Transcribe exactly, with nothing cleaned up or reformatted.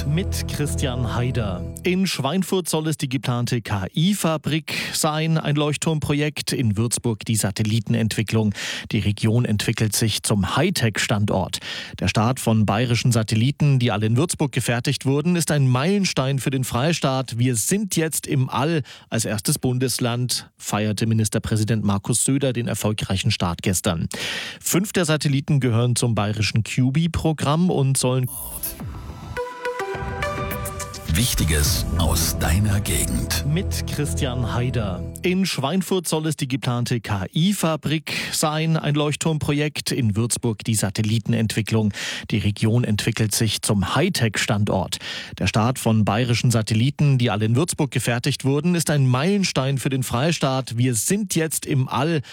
Mit Christian Haider. In Schweinfurt soll es die geplante K I-Fabrik sein, ein Leuchtturmprojekt. In Würzburg die Satellitenentwicklung. Die Region entwickelt sich zum Hightech-Standort. Der Start von bayerischen Satelliten, die alle in Würzburg gefertigt wurden, ist ein Meilenstein für den Freistaat. Wir sind jetzt im All. Als erstes Bundesland feierte Ministerpräsident Markus Söder den erfolgreichen Start gestern. Fünf der Satelliten gehören zum bayerischen Q B I-Programm und sollen Wichtiges aus deiner Gegend. Mit Christian Haider. In Schweinfurt soll es die geplante K I-Fabrik sein, ein Leuchtturmprojekt. In Würzburg die Satellitenentwicklung. Die Region entwickelt sich zum Hightech-Standort. Der Start von bayerischen Satelliten, die alle in Würzburg gefertigt wurden, ist ein Meilenstein für den Freistaat. Wir sind jetzt im All.